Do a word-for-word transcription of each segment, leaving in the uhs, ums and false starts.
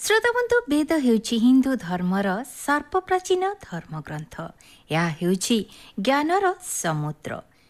श्रोताबन्धु वेद ହେଉଛି ହିନ୍ଦୁ ଧର୍ମର ସର୍ବପ୍ରାଚୀନ ଧର୍ମଗ୍ରନ୍ଥ। ଏହା ହେଉଛି ଜ୍ଞାନର ସମୁଦ୍ର।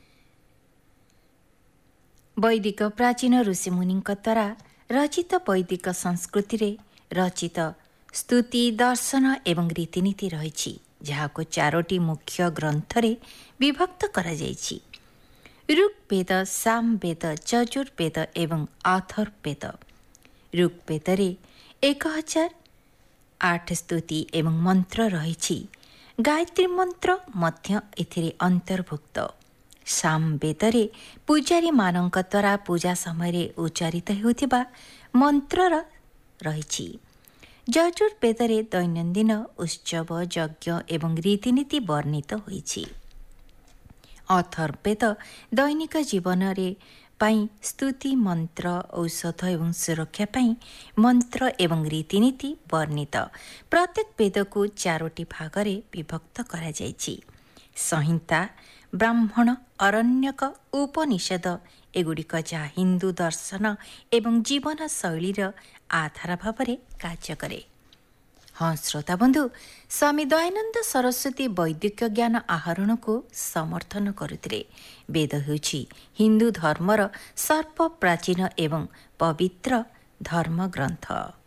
ବୈଦିକ ପ୍ରାଚୀନ ଋଷିମୁନିଙ୍କ ଦ୍ୱାରା ରଚିତ ବୈଦିକ ସଂସ୍କୃତିରେ ରଚିତ ସ୍ତୁତି ଦର୍ଶନ ଏବଂ ରୀତିନୀତି ରହିଛି, ଯାହାକୁ ଚାରୋଟି ମୁଖ୍ୟ ଗ୍ରନ୍ଥରେ ବିଭକ୍ତ କରାଯାଇଛି। ଋଗ୍ବେଦ, ସାମବେଦ, ଯଜୁର୍ବେଦ ଏବଂ ଅଥର୍ବବେଦ। ଋଗ୍ବେଦରେ ଏକ ହଜାର ଆଠ ସ୍ତୁତି ଏବଂ ମନ୍ତ୍ର ରହିଛି। ଗାୟତ୍ରୀ ମନ୍ତ୍ର ମଧ୍ୟ ଏଥିରେ ଅନ୍ତର୍ଭୁକ୍ତ। ସାମବେଦରେ ପୂଜାରୀମାନଙ୍କ ଦ୍ୱାରା ପୂଜା ସମୟରେ ଉଚ୍ଚାରିତ ହେଉଥିବା ମନ୍ତ୍ରର ରହିଛି। ଯଜୁର୍ବେଦରେ ଦୈନନ୍ଦିନ ଉତ୍ସବ, ଯଜ୍ଞ ଏବଂ ରୀତିନୀତି ବର୍ଣ୍ଣିତ ହୋଇଛି। ଅଥର୍ବବେଦ ଦୈନିକ ଜୀବନରେ ପାଇଁ ସ୍ତୁତି, ମନ୍ତ୍ର, ଔଷଧ ଏବଂ ସୁରକ୍ଷା ପାଇଁ ମନ୍ତ୍ର ଏବଂ ରୀତିନୀତି ବର୍ଣ୍ଣିତ। ପ୍ରତ୍ୟେକ ବେଦକୁ ଚାରୋଟି ଭାଗରେ ବିଭକ୍ତ କରାଯାଇଛି। ସଂହିତା, ବ୍ରାହ୍ମଣ, ଅରଣ୍ୟକ, ଉପନିଷଦ ଏଗୁଡ଼ିକ ଯାହା ହିନ୍ଦୁ ଦର୍ଶନ ଏବଂ ଜୀବନ ଶୈଳୀର ଆଧାର ଭାବରେ କାର୍ଯ୍ୟ କରେ। ହଁ ଶ୍ରୋତାବନ୍ଧୁ, ସ୍ୱାମୀ ଦୟାନନ୍ଦ ସରସ୍ୱତୀ ବୈଦିକ ଜ୍ଞାନ ଆହରଣକୁ ସମର୍ଥନ କରୁଥିଲେ। ବେଦ ହେଉଛି ହିନ୍ଦୁ ଧର୍ମର ସର୍ବପ୍ରାଚୀନ ଏବଂ ପବିତ୍ର ଧର୍ମଗ୍ରନ୍ଥ।